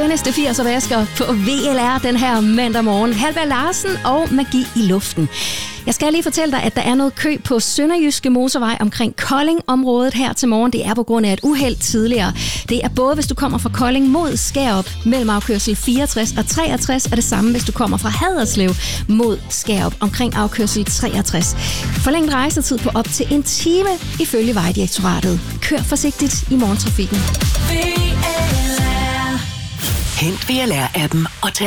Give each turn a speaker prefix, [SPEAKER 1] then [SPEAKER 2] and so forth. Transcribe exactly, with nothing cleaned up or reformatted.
[SPEAKER 1] skønneste firserne på V L R den her mandag morgen. Halvberg Larsen og Magi i luften. Jeg skal lige fortælle dig, at der er noget kø på Sønderjyske Motorvej omkring Kolding-området her til morgen. Det er på grund af et uheld tidligere. Det er både, hvis du kommer fra Kolding mod Skærup mellem afkørsel fireogtres og treogtres, og det samme, hvis du kommer fra Haderslev mod Skærup omkring afkørsel treogtres. Forlænget rejsetid på op til en time ifølge Vejdirektoratet. Kør forsigtigt i morgentrafikken.
[SPEAKER 2] Hent V L R-appen og tag